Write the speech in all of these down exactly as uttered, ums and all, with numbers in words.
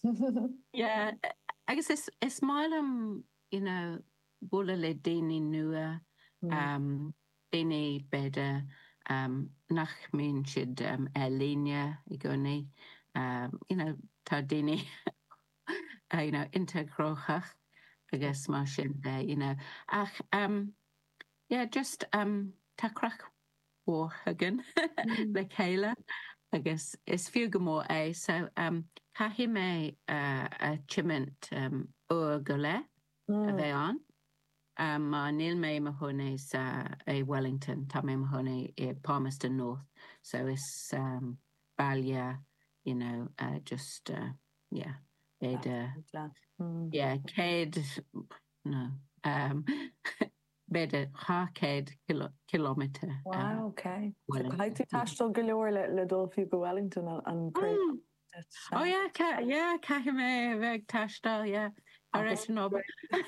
Yeah, agus is is málam, you know, bula le déine nua, Mm. um, déine beda, um, nach mín siad um, e líne I gcónaí, um, you know, tá déine, uh, you know, integrochach, agus mar sin, uh, you know, ach, um, yeah, just um, tá crach war hagan, Mm. le chéile, agus is fiú go mór é, so um, caithfidh mé uh, a chimint um, uair go le, a Mm. bheith an. Um, má níl mé mo honna sa é Wellington, tá mé mo honna I Palmerston North, so it's um, Ballia, you know, uh, just, uh, yeah, it, uh, Mm. yeah, céad, no, um, beda há céad kilo, kilometre. Wow, uh, okay. So Wellington. caithfidh tú taistil go leor le, le dul fiú go Wellington an, an craig. Mm. Oh yeah, ca yeah, caithfidh mé a bheith taistil, yeah. Aris nob.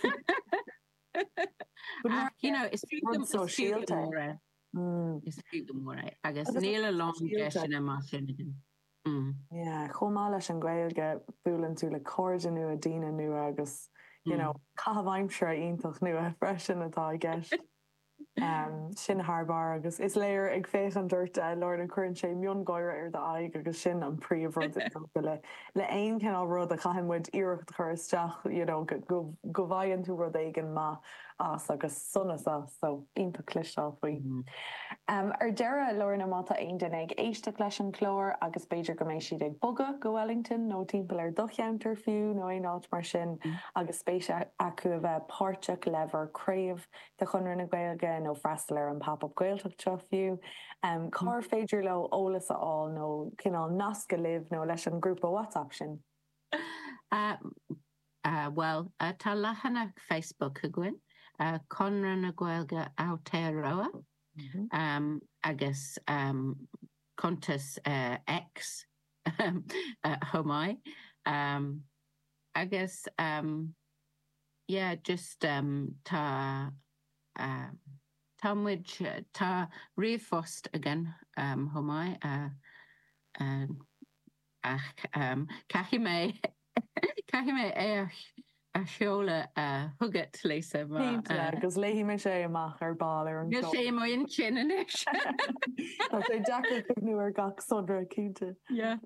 Ah, you know, it's few Rud it's so few síolte. more. Mm. Is few more. Agus Agus níl a long síolte. gestion a mar sin. Mm. Yeah, chomá leis an Gaeilge bualann tú le cóide nua, daoine nua agus, you know, caithfheimsere iontach nua freisin atá I gceist. Um, sin Harbar agus is léir ag féich an dúirt uh, Lord an chuann sé mion gáire ar de aig agus sin an príomhrud le le aon cinál rud a chaimmuid iirecht chu isteach, you know, go go go bhaigheann tú rud éigen má as agus sunnas as, so ionta clisteáil faoi. Mm. Um, ar deire Lorna mata aon den ag éisteach leis an chlór agus beidir go mééis siad ag boga go Wellington nó timpeall ar docheantar fiú nó é áit mar sin agus spéise acu a bheith páirteach lever craobh de chunir na Gaeilge nó freistal ar an pop-up Gaeltacht fiú. Um, Cá féidir le ólas aáil nó cinál nasca libh nó leis an grúpa WhatsApp sin. Uh, uh, well, uh, tá lechanna Facebook a gin, uh, Conran na Gaeilge Aotearoa, Mm-hmm. um, agus um, Contas uh, X, um, uh, homai, um, agus, um, yeah, just um, tá, uh, tá muid, tá riomhphost again, um, homai, uh, uh, ach, um, caithfidh mé, caithfidh mé é a seola uh, thugat Lisa. Níinte agus léhí mé sé amach ar ball ar an Níl sé mo in sin inis. Tá sé deachar chu nuair gach sondra cínte. Yeah.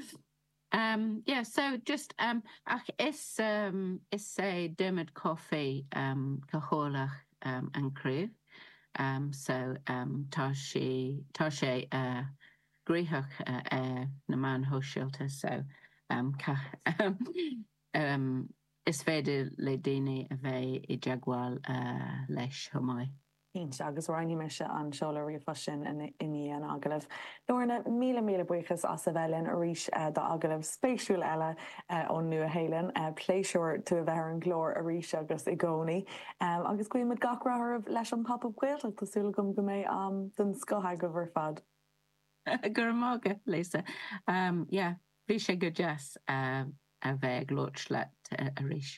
Um, yeah, so just um, ach is um, is say Dermot Coffee um, cahólach um, an cruh. Um, so um, tá sé tá sé uh, gríthach uh, uh, na man hóisiilta, so um, ca, um, um, is féidir le daine a bheith I deagháil uh, leis homai. Ínt agus roiní me se an seola riomh sin in iní an agalah. Lorna míle míle buchas as sa bhelinn a ríis uh, de agalah spéisiúil eile uh, ón nua héilean, uh, pléisiúir tú a bheith an glór a ríis agus I gcónaí. Um, agus cuiimid gachrathh leis an pop-up Gaeltacht tásúla gom go méid am den scothaig go bhar fad. Gur mága, Lisa. Um, yeah, bhí sé go jazz uh, a bheith glóit le a, a ríis.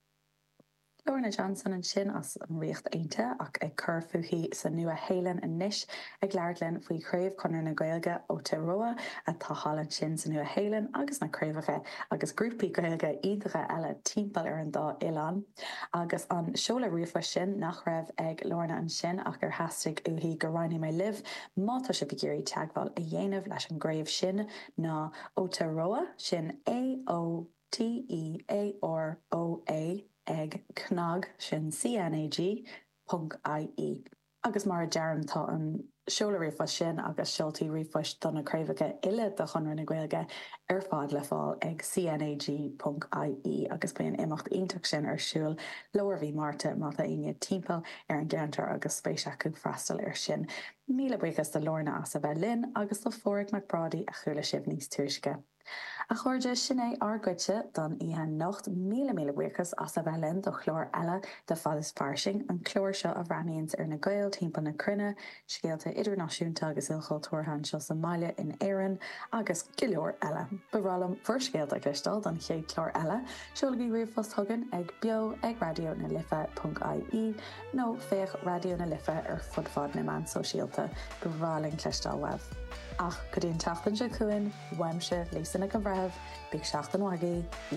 Lorna Johnson an sin as an riocht ainte ach ag cur fuhí sa nua héilean in níis ag leirlinn faoi craobh Conran na Gaeilge Aotearoa a tá hálan sin sa nua héilean agus na craobhacha agus grúpaí Gaeilge iadra eile timpeall ar an dá Ilan agus an seola riomha sin nach raibh ag Lorna an sin ach gur hastig uhí go roinní mé libh má tá sé bigéirí teagháil a dhéanamh leis an gréibh sin ná Aotearoa sin A O T E A R O A ag cnag sin C N A G dot I E. Agus mar a dearan tá an seola riomha sin agus seoltaí riomha donna craobhacha ile de Conran na Gaeilge ar fád le fáil ag C N A G dot I E agus bíon imacht ionach sin ar siúil leabhar bhí Marta mata aine timpeall ar an gceantar agus spéise acu freistal ar sin. Míle buchas de Lorna as a bheith linn agus do Fóric McBrady a chuúla sibh níos tuaisce. A chuirde sin é argóide don ihan nocht míle míle buchas as a bhelinn do chlór eile de fad is farsing an chlór seo a bhraíonn ar na Gael timpeall na crunne, scéalta idirnáisiúnta agus ilchultúrthain seo Somália in Éireann agus go leor eile. Bhrálam furscéalt a glistal don chéad chlór eile, seolagí riomhfos thugan ag bio ag radio na lifa dot I E nó féach radio na lifa ar fudfád na man sosiálta bhráling clistal web. Ach go dtíon taflan se cuain, weimse lésanna go bhreh, bíag seach an wagaí,